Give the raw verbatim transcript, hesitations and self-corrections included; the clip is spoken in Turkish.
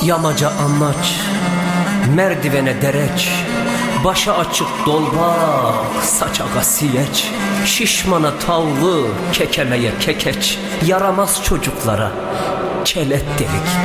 yamaca anlaç, merdivene dereç, başa açık dolbak, saçağa siyeç, şişmana tavlı, kekemeye kekeç, yaramaz çocuklara kelet delik